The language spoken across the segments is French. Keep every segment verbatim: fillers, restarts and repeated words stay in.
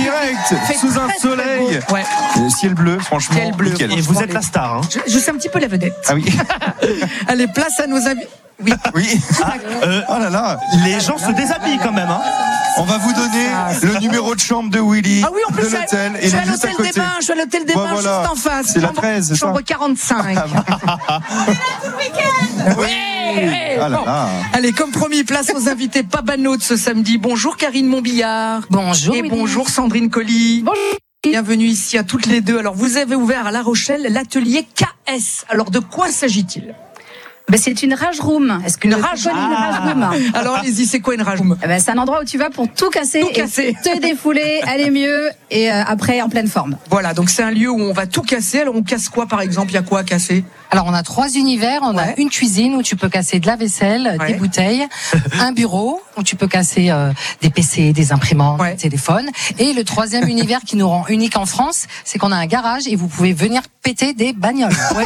direct, sous un très, soleil. Très ouais. euh, ciel bleu, franchement. Ciel bleu. Nickel. Et vous êtes la star. Hein. Je, je suis un petit peu la vedette. Ah oui. Allez, place à nos amis. Oui. Oui. Ah, euh, Oh là là. les gens se déshabillent quand même. Hein. On va vous donner Ah, le numéro de chambre de Willy, Ah oui, en plus, de je suis à- l'hôtel. je Et suis il à est juste à l'hôtel des côté. bains, je suis à l'hôtel des Ouais, bains voilà. juste en face. C'est la Chambre- treize, c'est ça Chambre quarante-cinq. Oui. Ouais, Ah là bon. là. Allez, comme promis, place aux invités pas banaux de ce samedi. Bonjour Karine Montbillard. Bonjour. Et Willy. bonjour Sandrine Colli. Bonjour. Bienvenue ici à toutes les deux. Alors, vous avez ouvert à La Rochelle l'atelier K S. Alors, de quoi s'agit-il? Ben, c'est une rage room. Est-ce qu'une Une rage rage- une rage room? Alors, allez-y, c'est quoi une rage room? Eh ben, c'est un endroit où tu vas pour tout casser, Tout casser. et te défouler, aller mieux et euh, après en pleine forme. Voilà, donc c'est un lieu où on va tout casser. Alors, on casse quoi, par exemple? Il y a quoi à casser? Alors on a trois univers, on Ouais. a une cuisine où tu peux casser de la vaisselle, Ouais. des bouteilles, un bureau où tu peux casser euh, des P C, des imprimantes, Ouais. des téléphones, et le troisième univers qui nous rend unique en France, c'est qu'on a un garage et vous pouvez venir péter des bagnoles. Ouais.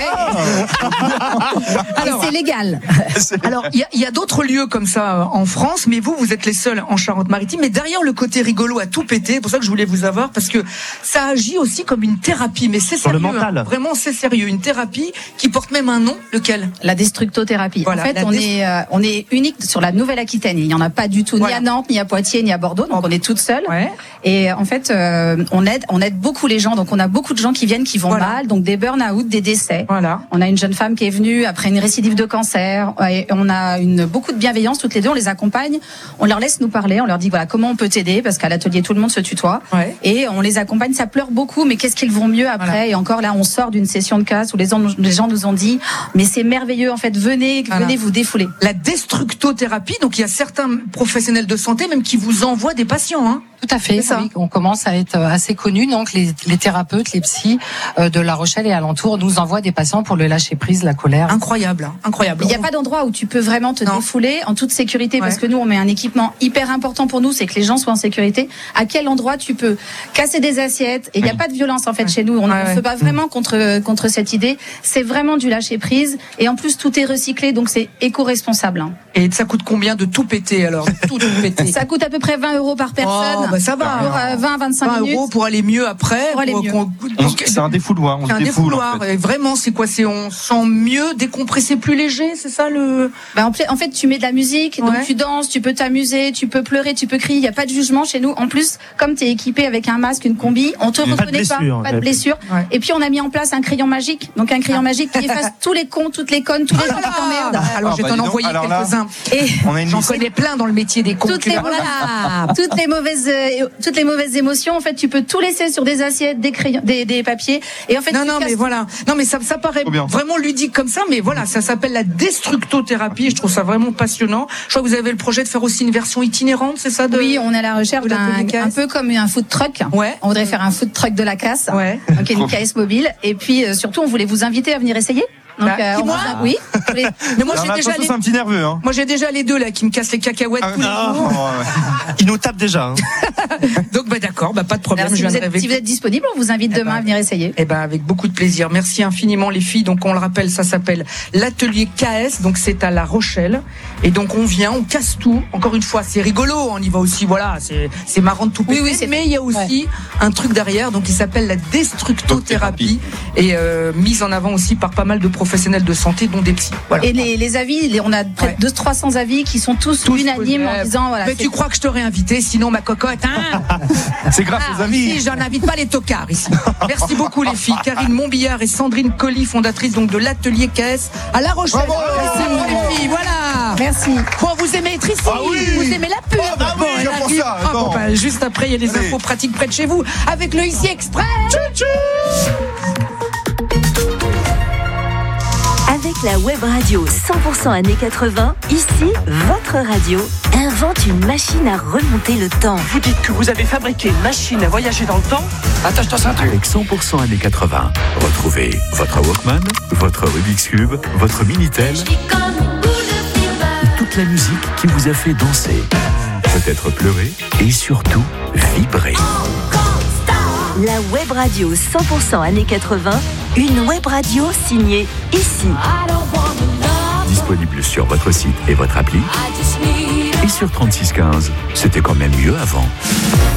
Et c'est légal. Alors, il y a, il y a d'autres lieux comme ça euh, en France, mais vous, vous êtes les seuls en Charente-Maritime. Mais derrière le côté rigolo à tout péter, c'est pour ça que je voulais vous avoir, parce que ça agit aussi comme une thérapie. Mais c'est Sur le sérieux, mental. hein. Vraiment, c'est sérieux. Une thérapie qui porte même un nom, lequel? La destructothérapie. Voilà, en fait, la on dest- est euh, on est unique sur la Nouvelle-Aquitaine. Il n'y en a pas du tout Voilà. ni à Nantes, ni à Poitiers, ni à Bordeaux. Donc Oh. on est toutes seules. Ouais. Et en fait, euh, on aide on aide beaucoup les gens. Donc on a beaucoup de gens qui viennent qui vont Voilà. mal, donc des burn-out, des décès. Voilà. On a une jeune femme qui est venue après une récidive de cancer. Et on a une beaucoup de bienveillance toutes les deux. On les accompagne. On leur laisse nous parler. On leur dit voilà comment on peut t'aider parce qu'à l'atelier tout le monde se tutoie. Ouais. Et on les accompagne. Ça pleure beaucoup, mais qu'est-ce qu'ils vont mieux après? Voilà. Et encore là, on sort d'une session de casse où les gens, les gens nous ont dit mais c'est merveilleux en fait. Venez, Voilà. venez vous défouler. La destructothérapie, donc il y a certains professionnels de santé même qui vous envoient des patients, hein. Tout à fait, C'est ça. oui, on commence à être assez connus, donc les, les thérapeutes, les psys euh, de La Rochelle et alentour nous envoient des patients pour le lâcher prise, la colère. Incroyable, hein. Incroyable. Il n'y a pas d'endroit où tu peux vraiment te Non. défouler en toute sécurité parce Ouais. que nous on met un équipement hyper important pour nous, c'est que les gens soient en sécurité. À quel endroit tu peux casser des assiettes et il n'y a pas de violence en fait Ouais. chez nous. On ne Ouais, ouais. se bat vraiment contre contre cette idée. C'est vraiment du lâcher prise et en plus tout est recyclé donc c'est éco-responsable. hein. Et ça coûte combien de tout péter alors? Tout, tout péter. Ça coûte à peu près vingt euros par personne. Oh, bah ça va. Pour euh, vingt à vingt-cinq vingt minutes. euros pour aller mieux après. Pour aller mieux. qu'on- On- C'est un défouloir, on C'est se un défoule. en défouloir. fait. Et vraiment, c'est quoi? C'est on sent mieux, décompressé, plus léger, c'est ça le. Bah, en pla- en fait, tu mets de la musique, donc Ouais. tu danses, tu peux t'amuser, tu peux pleurer, tu peux crier. Il n'y a pas de jugement chez nous. En plus, comme tu es équipé avec un masque, une combi, on te Pas de reconnaît pas, blessure, pas de ouais. blessure. Ouais. Et puis on a mis en place un crayon magique, donc un crayon magique qui efface tous les cons, toutes les connes, tous les gens qui t'emmerdent. Alors Ah, je vais bah, t'en dis donc, envoyer alors là, quelques-uns. Et On a une J'en liste. connais plein dans le métier des cons. toutes tu les, vas- voilà, toutes les mauvaises, euh, toutes les mauvaises émotions, en fait, tu peux tout laisser sur des assiettes, des crayons, des, des papiers. Et en fait, Non, tu non, casses mais voilà. Non, mais ça, ça paraît Trop bien. vraiment ludique comme ça, mais voilà, ça s'appelle la destructothérapie. Je trouve ça vraiment passionnant. Je crois que vous avez le projet de faire aussi une version itinérante, c'est ça de... Oui, on est à la recherche de d'un l'atelier K S. un peu comme un food truck. Ouais. On voudrait faire un food truck de la casse. Ouais. Donc une K S mobile. Et puis euh, surtout, on voulait vous inviter à venir essayer. Donc Bah, qui, on moi vous a- oui. Les- Mais moi, Alors j'ai là, déjà attention, les... c'est un petit nerveux. Hein. Moi, j'ai déjà les deux là qui me cassent les cacahuètes Ah, tous les ah, jours. ouais, ouais. Il nous tape déjà. Hein. Donc, bah d'accord, bah pas de problème. Alors, si, je vous viendrai êtes, avec si vous êtes disponible, on vous invite Eh demain ben, à venir essayer. Eh ben avec beaucoup de plaisir. Merci infiniment les filles. Donc on le rappelle, ça s'appelle l'atelier K S. Donc c'est à La Rochelle. Et donc on vient, on casse tout. Encore une fois, c'est rigolo. On y va aussi. Voilà, c'est c'est marrant de tout péter. Oui, oui, c'est- mais il y a aussi un truc derrière. Donc il s'appelle la destructothérapie et euh, mise en avant aussi par pas mal de professionnels de santé, dont des psys. Voilà. Et les, les avis, les- on a près Ouais. de trois cents avis qui sont tous, Tous unanimes en positifs. disant voilà. Mais c'est- tu crois que je t'aurais invité, sinon ma cocotte, hein? C'est grâce aux Ah, amis. ici, j'en invite pas les tocards ici. Merci beaucoup les filles. Karine Montbillard et Sandrine Colli, fondatrices donc de l'atelier K S à La Rochelle. Bravo. Merci les filles, voilà. Merci. Bon, vous aimez être ici, Ah oui. vous aimez la pub. Oh, bah oui, elle viens pour arrive. ça, Ah, bon, attends. bah, juste après, il y a les Allez. infos pratiques près de chez vous avec le Ici Express. Avec la web radio cent pour cent années quatre-vingts, ici, votre radio invente une machine à remonter le temps. Vous dites que vous avez fabriqué une machine à voyager dans le temps? Attache-toi ceinture. Avec cent pour cent années quatre-vingts, retrouvez votre Walkman, votre Rubik's Cube, votre Minitel et toute la musique qui vous a fait danser, peut-être pleurer et surtout vibrer. La web radio cent pour cent années quatre-vingts, une web radio signée ici. Disponible sur votre site et votre appli. Et sur trente-six quinze, c'était quand même mieux avant.